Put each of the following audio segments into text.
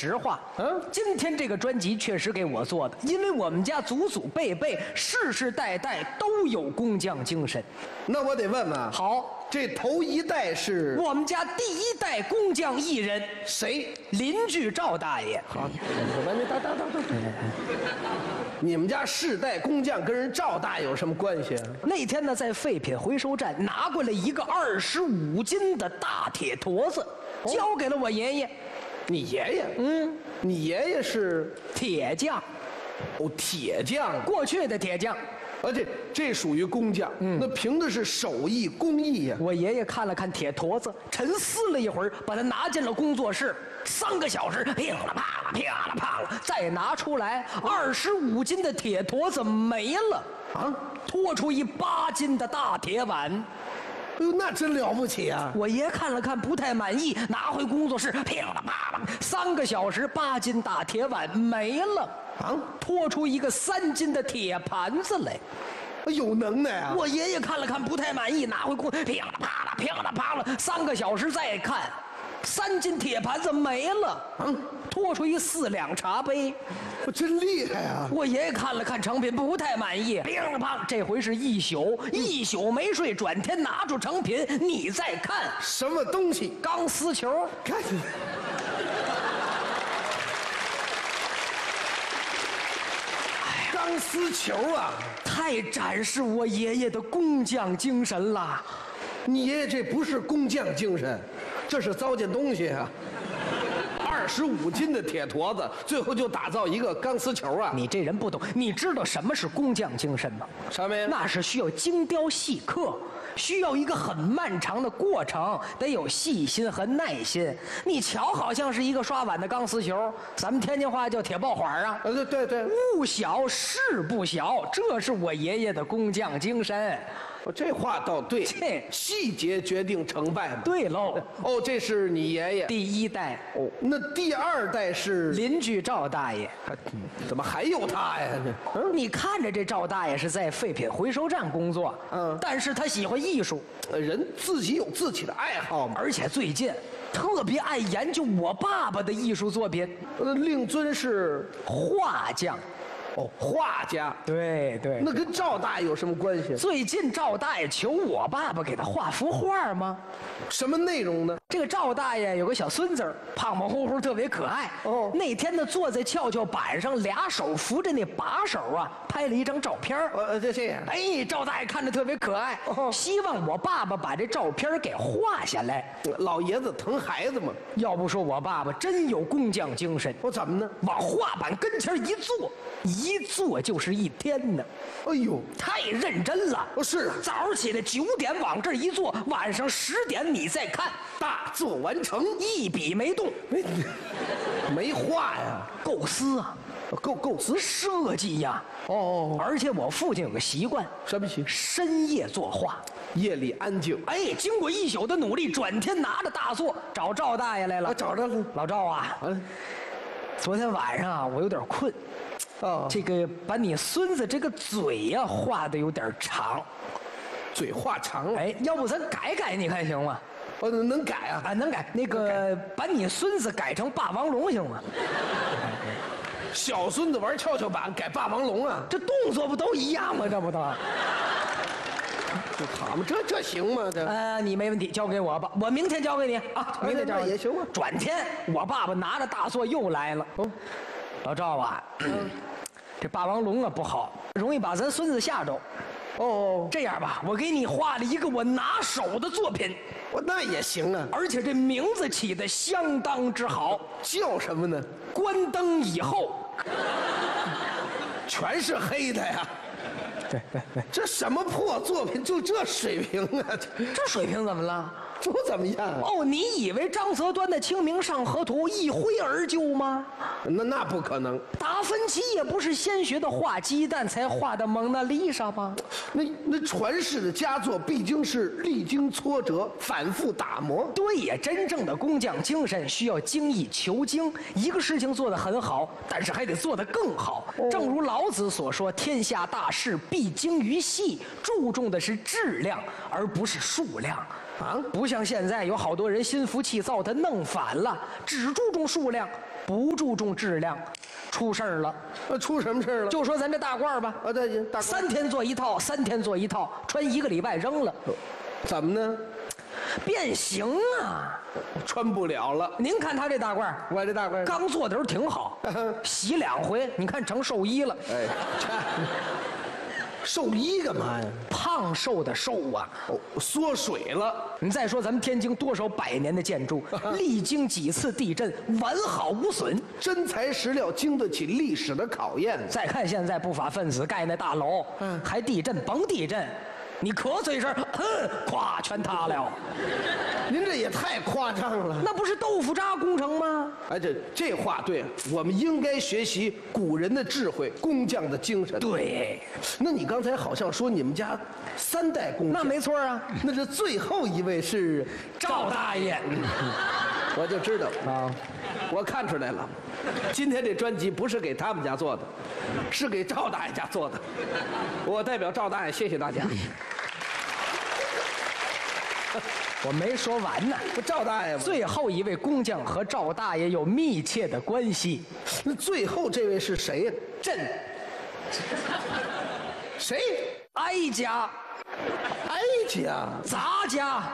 实话，今天这个专辑确实给我做的，因为我们家祖祖辈辈、世世代代都有工匠精神。 那我得问问， 好， 这头一代是我们家第一代工匠艺人， 谁？ 邻居赵大爷。 好，你们家世代工匠跟人赵大爷有什么关系啊？ 那天呢，在废品回收站拿过来一个25斤的大铁坨子，交给了我爷爷。 你爷爷？你爷爷是铁匠， 哦，铁匠， 过去的铁匠。 而且这属于工匠，那凭的是手艺工艺呀。 我爷爷看了看铁坨子，沉思了一会儿，把它拿进了工作室，3个小时，乒了啪了，乒了啪了，再拿出来25斤的铁坨子没了啊，拖出一8斤的大铁碗。 哎呦，那真了不起啊！ 我爷看了看，不太满意，拿回工作室，乒了啪了，3个小时，8斤大铁碗没了啊，拖出一个3斤的铁盘子来。 有能耐啊！ 我爷爷看了看，不太满意，拿回工，乒了啪了，乒了啪了，3个小时再看，3斤铁盘子没了，拖出一4两茶杯。 我真厉害啊！ 我爷爷看了看成品，不太满意，乒了啪，这回是一宿没睡，转天拿出成品，你再看什么东西？ 钢丝球， 看。钢丝球啊， 太展示我爷爷的工匠精神了。 你爷爷这不是工匠精神，这是糟践东西啊！25斤的铁坨子，最后就打造一个钢丝球啊！ 你这人不懂，你知道什么是工匠精神吗？ 什么呀？ 那是需要精雕细刻，需要一个很漫长的过程，得有细心和耐心。你瞧，好像是一个刷碗的钢丝球，咱们天津话叫铁爆环啊。 对， 物小事不小，这是我爷爷的工匠精神。 这话倒对，细节决定成败嘛。 对喽。 哦，这是你爷爷第一代。 哦，那第2代是邻居赵大爷。 怎么还有他呀？ 你看着这赵大爷是在废品回收站工作，但是他喜欢艺术， 人自己有自己的爱好嘛。 而且最近特别爱研究我爸爸的艺术作品。 令尊是画匠。 哦，画家。 对， 那跟赵大爷有什么关系？ 最近赵大爷求我爸爸给他画幅画吗？ 什么内容呢？ 这个赵大爷有个小孙子，胖胖乎乎，特别可爱。那天呢，坐在跷跷板上，2手扶着那把手啊，拍了一张照片。 这样。 哎，赵大爷看着特别可爱，希望我爸爸把这照片给画下来。 老爷子疼孩子嘛。 要不说我爸爸真有工匠精神。 我怎么呢？ 往画板跟前一坐就是1天呢。 哎呦， 太认真了。 是啊， 早上起来9点往这儿一坐，晚上10点你再看， 大作完成， 一笔没动， 没画呀， 构思啊， 构思设计呀。而且我父亲有个习惯， 什么习？ 深夜作画， 夜里安静。 哎，经过1宿的努力，转天拿着大作找赵大爷来了。 找着了， 老赵啊，昨天晚上啊，我有点困。这个把你孙子这个嘴呀画的有点长， 嘴画长了。 哎，要不咱改改，你看行吗？ 能改啊？ 能改。那个把你孙子改成霸王龙行吗？ 小孙子玩跷跷板改霸王龙啊？ 这动作不都一样吗？这不都？ 好嘛，这行吗？这你没问题，交给我吧，我明天交给你啊。明天交给你也行啊。 转天我爸爸拿着大作又来了。老赵啊，这霸王龙啊不好，容易把咱孙子吓着。这样吧，我给你画了一个我拿手的作品。 那也行啊， 而且这名字起得相当之好， 叫什么呢？ 关灯以后， 全是黑的呀。对，这什么破作品，就这水平啊！ 这水平怎么了？ 不怎么样啊。 你以为张择端的《清明上河图》一挥而就吗？ 那不可能。 达芬奇也不是先学的画鸡蛋才画的蒙娜丽莎吗？ 那传世的佳作必经是历经挫折，反复打磨。 对呀，真正的工匠精神需要精益求精。一个事情做得很好，但是还得做得更好。正如老子所说：“天下大事必精于细”，注重的是质量而不是数量。 啊，不像现在有好多人心浮气躁，他弄反了，只注重数量，不注重质量，出事儿了。 出什么事儿了？ 就说咱这大褂吧， 对，大褂 3天做一套，3天做一套，穿1个礼拜扔了， 怎么呢？ 变形啊！ 穿不了了。 您看他这大褂， 我这大褂刚做的时候挺好，洗2回，你看成寿衣了。 哎，寿衣干嘛呀？ 胖瘦的瘦啊！ 缩水了。 你再说咱们天津多少百年的建筑，历经几次地震，完好无损。 真材实料，经得起历史的考验。 再看现在不法分子盖那大楼，还地震，甭地震，你咳嗽一声，咵，全塌了。 您这也太夸张了。 那不是豆腐渣工程吗？ 哎，这话对，我们应该学习古人的智慧，工匠的精神。 对， 那你刚才好像说你们家3代工匠， 那没错啊。 那这最后一位是赵大爷， 我就知道啊， 我看出来了，今天这专辑不是给他们家做的，是给赵大爷家做的。我代表赵大爷谢谢大家。 我没说完呢。 不，赵大爷吗？ 最后一位工匠和赵大爷有密切的关系。 那最后这位是谁呀？ 朕谁？ 哀家、 哀家， 杂家，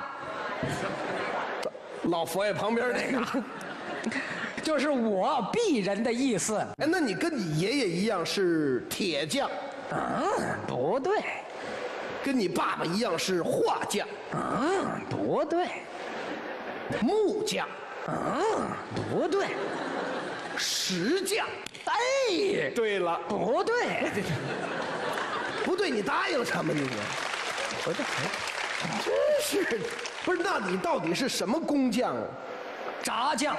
老佛爷旁边那个。 就是我鄙人的意思。 哎，那你跟你爷爷一样是铁匠， 不对， 跟你爸爸一样是画匠， 不对， 木匠， 不对， 石匠。 哎， 对了， 不对， 不对，你答应什么你？ 我这真是，不是？那你到底是什么工匠啊？ 炸酱，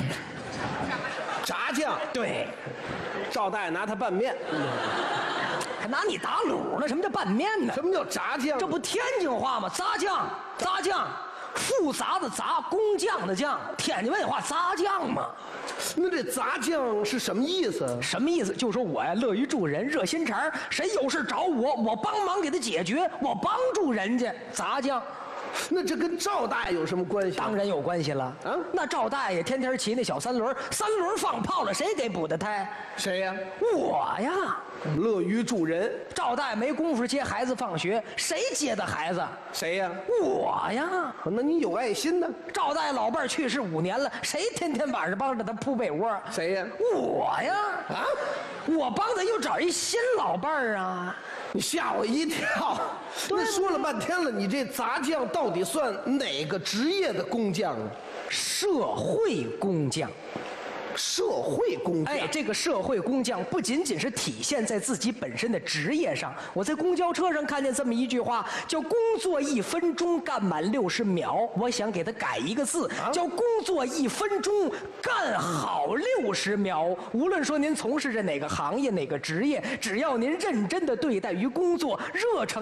炸酱。 对， 赵大爷拿它拌面。 还拿你打卤呢？什么叫拌面呢？ 什么叫炸酱？ 这不天津话吗？杂酱，杂酱，复杂的杂，工匠的匠，天津卫话杂酱嘛。 那这杂酱是什么意思？ 什么意思？就说我呀，乐于助人，热心肠儿，谁有事找我，我帮忙给他解决，我帮助人家，杂酱。 那这跟赵大爷有什么关系？ 当然有关系了。 啊那赵大爷天天骑那小3轮，3轮放炮了，谁给补的胎？ 谁呀？ 我呀。 乐于助人。 赵大爷没工夫接孩子放学，谁接的孩子？ 谁呀？ 我呀。 那你有爱心呢？ 赵大爷老伴儿去世5年了，谁天天晚上帮着他铺被窝？ 谁呀？ 我呀。 啊？ 我帮他又找一新老伴儿啊。 你吓我一跳！那说了半天了，你这杂匠到底算哪个职业的工匠啊？ 社会工匠。 社会工匠。 哎，这个社会工匠不仅仅是体现在自己本身的职业上。我在公交车上看见这么一句话，叫“工作1分钟干满60秒”。我想给他改一个字，叫“工作1分钟干好60秒”。无论说您从事着哪个行业、哪个职业，只要您认真的对待于工作，热诚。